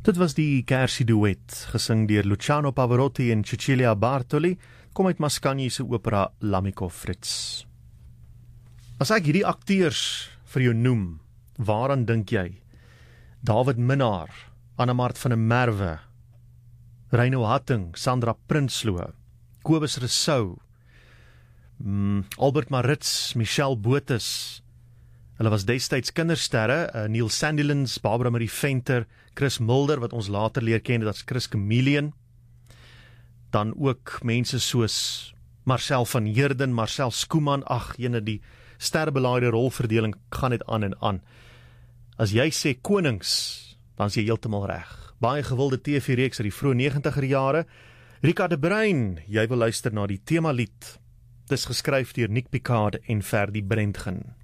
Dit was die Kersie duet, gesing deur Luciano Pavarotti en Cecilia Bartoli, kom uit Mascagni se opera L'Amico Fritz. As ek hierdie akteurs vir jou noem, waaraan dink jy? David Minnaar, Annemart van der Merwe, Reino Hatting, Sandra Prinsloo, Kobus Rousseau, Albert Maritz, Michelle Botes. Hulle was destyds kindersterre, Neil Sandilands, Barbara Marie Venter, Chris Mulder, wat ons later leer ken as Chris Chameleon. Dan ook mense soos Marcel van Heerden, Marcel Schoeman, die sterrebelaaide rolverdeling gaan net aan en aan. As jy sê konings, dan is jy heeltemal reg. Baie gewilde TV-reeks uit die vroeë 90er jare. Rika de Bruin, jy wil luister na die themalied. Dis geskryf deur Nick Picard en Ferdy Brentgen.